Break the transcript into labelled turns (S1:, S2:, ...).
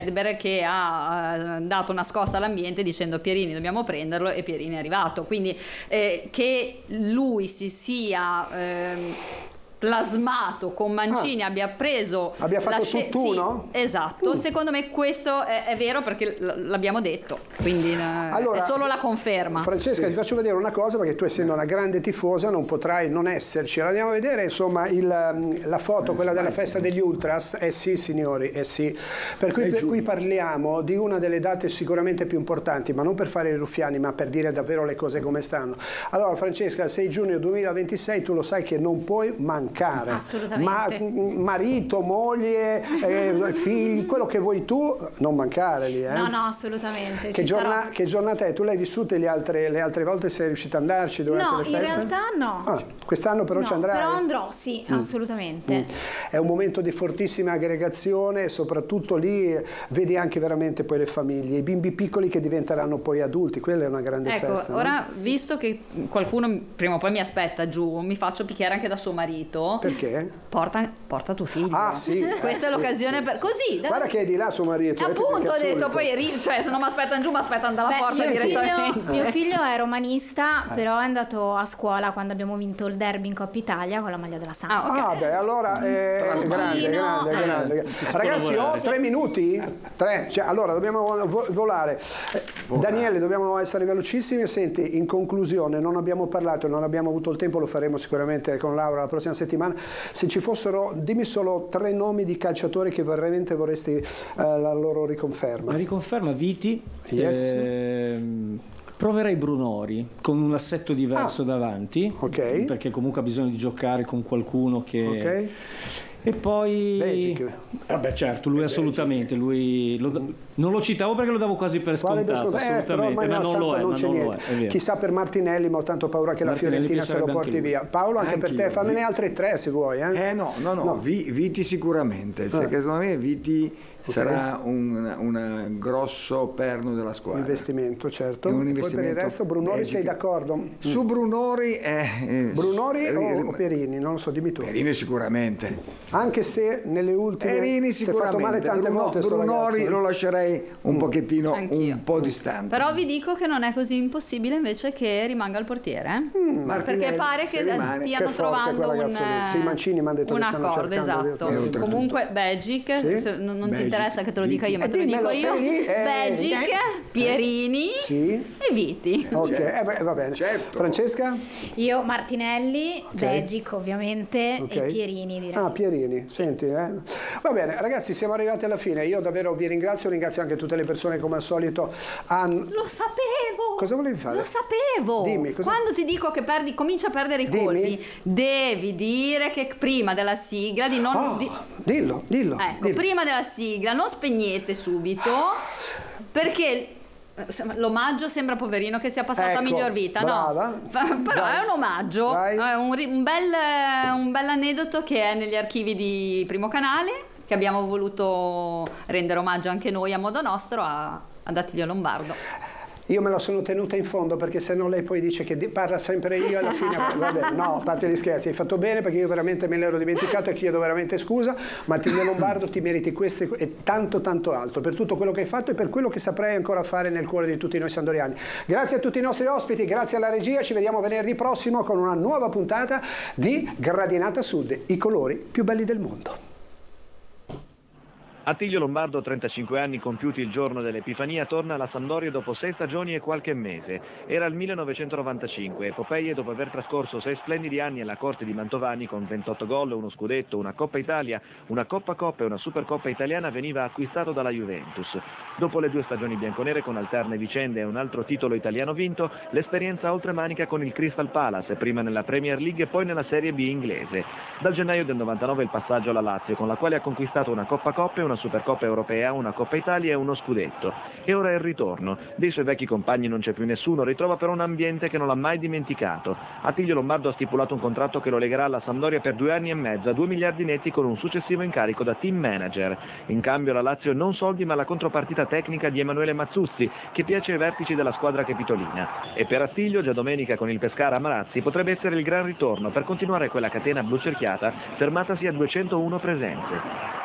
S1: che ha dato una scossa all'ambiente dicendo Pierini dobbiamo prenderlo, e Pierini è arrivato, quindi che lui si sia plasmato con Mancini, abbia
S2: fatto tutt'uno?
S1: Sì, esatto, secondo me questo è vero, perché l'abbiamo detto, quindi
S2: allora,
S1: è solo la conferma.
S2: Francesca, ti faccio vedere una cosa, perché tu, essendo una grande tifosa, non potrai non esserci. Andiamo a vedere, insomma, la foto, quella della festa degli Ultras. Sì, signori, sì. Per cui parliamo di una delle date sicuramente più importanti, ma non per fare i ruffiani, ma per dire davvero le cose come stanno. Allora, Francesca, il 6 giugno 2026 tu lo sai che non puoi mancare.
S3: Assolutamente.
S2: Marito, moglie, figli, quello che vuoi tu, non mancare lì.
S3: No, assolutamente.
S2: Che giornata è? Tu l'hai vissute le altre volte? Sei riuscita ad andarci durante le feste?
S3: No, in realtà no.
S2: Quest'anno però ci andrai?
S3: Però andrò, sì, assolutamente.
S2: È un momento di fortissima aggregazione, e soprattutto lì vedi anche veramente poi le famiglie, i bimbi piccoli che diventeranno poi adulti. Quella è una grande festa.
S1: Ora, visto che qualcuno prima o poi mi aspetta giù, mi faccio picchiare anche da suo marito.
S2: Perché?
S1: Porta tuo figlio.
S2: Sì.
S1: Questa è l'occasione per così.
S2: Guarda che è di là suo marito.
S1: Appunto, ho detto, poi se non mi aspettano giù, mi aspettano dalla porta direttamente.
S3: Mio figlio è romanista, però è andato a scuola quando abbiamo vinto il derby in Coppa Italia con la maglia della Samp.
S2: Allora grande. Ragazzi, ho 3 minuti? 3? Allora dobbiamo volare. Daniele, dobbiamo essere velocissimi. Senti, in conclusione, non abbiamo parlato, non abbiamo avuto il tempo, lo faremo sicuramente con Laura la prossima settimana. Se ci fossero, dimmi solo 3 nomi di calciatori che veramente vorresti la loro riconferma.
S4: La riconferma, Viti.
S2: Yes.
S4: Proverei Brunori con un assetto diverso davanti, perché comunque ha bisogno di giocare con qualcuno che... E poi
S2: Belgic.
S4: Vabbè, certo, lui assolutamente, non lo citavo perché lo davo quasi per scontato, assolutamente, ma non lo è, vero.
S2: Chissà per Martinelli, ma ho tanto paura che
S4: Martinelli
S2: la Fiorentina se lo porti via. Paolo, anche per te, fammene altri 3 se vuoi.
S5: No. Viti sicuramente, secondo me Viti sarà un grosso perno della squadra.
S2: Investimento, certo.
S5: Un
S2: investimento. Poi per il resto Brunori sei d'accordo?
S5: Su Brunori
S2: Brunori o Pierini? Non lo so, dimmi tu.
S5: Pierini sicuramente.
S2: Anche se nelle ultime si è fatto male tante volte.
S5: Brunori lo lascerei un pochettino, un po' distante.
S1: Però vi dico che non è così impossibile invece che rimanga il portiere, perché pare che stiano trovando
S2: un
S1: Mancini mi ha detto un accordo, esatto. Comunque Belgic, non ti interessa che te lo dica io, ma te lo dico io. Belgic, Pierini e Viti.
S2: Va bene.
S5: Certo.
S2: Francesca?
S3: Io Martinelli, Belgic ovviamente, e Pierini direi.
S2: Pierini, senti, Va bene, ragazzi, siamo arrivati alla fine. Io davvero vi ringrazio anche tutte le persone come al solito.
S1: Lo sapevo!
S2: Cosa volevi fare?
S1: Lo sapevo!
S2: Dimmi,
S1: quando ti dico che cominci a perdere i colpi, devi dire che prima della sigla di non...
S2: Dillo.
S1: Ecco, prima della sigla non spegnete subito, perché... l'omaggio sembra poverino che sia passato a miglior vita,
S2: brava.
S1: Però è un omaggio, è un bel aneddoto che è negli archivi di Primo Canale, che abbiamo voluto rendere omaggio anche noi a modo nostro ad Attilio Lombardo.
S2: Io me la sono tenuta in fondo, perché se no lei poi dice che parla sempre io alla fine. Vabbè, no, a parte gli scherzi, hai fatto bene, perché io veramente me l'ero dimenticato e chiedo veramente scusa, ma Attilio Lombardo ti meriti questo e tanto altro per tutto quello che hai fatto e per quello che saprai ancora fare nel cuore di tutti noi sandoriani. Grazie a tutti i nostri ospiti, grazie alla regia, ci vediamo venerdì prossimo con una nuova puntata di Gradinata Sud, i colori più belli del mondo.
S6: Attilio Lombardo, 35 anni compiuti il giorno dell'Epifania, torna alla Sampdoria dopo 6 stagioni e qualche mese. Era il 1995, epopeie dopo aver trascorso 6 splendidi anni alla corte di Mantovani con 28 gol, uno scudetto, una Coppa Italia, una Coppa e una Supercoppa italiana, veniva acquistato dalla Juventus. Dopo le 2 stagioni bianconere con alterne vicende e un altro titolo italiano vinto, l'esperienza oltremanica con il Crystal Palace, prima nella Premier League e poi nella Serie B inglese. Dal gennaio del 99 il passaggio alla Lazio, con la quale ha conquistato una Coppa e una Supercoppa europea, una Coppa Italia e uno scudetto. E ora è il ritorno. Dei suoi vecchi compagni non c'è più nessuno, ritrova però un ambiente che non l'ha mai dimenticato. Attilio Lombardo ha stipulato un contratto che lo legherà alla Sampdoria per 2 anni e mezzo a 2 miliardi netti con un successivo incarico da team manager. In cambio la Lazio non soldi ma la contropartita tecnica di Emanuele Mazzuzzi, che piace ai vertici della squadra capitolina. E per Attilio, già domenica con il Pescara a Marazzi, potrebbe essere il gran ritorno per continuare quella catena blu cerchiata fermatasi a 201 presenze.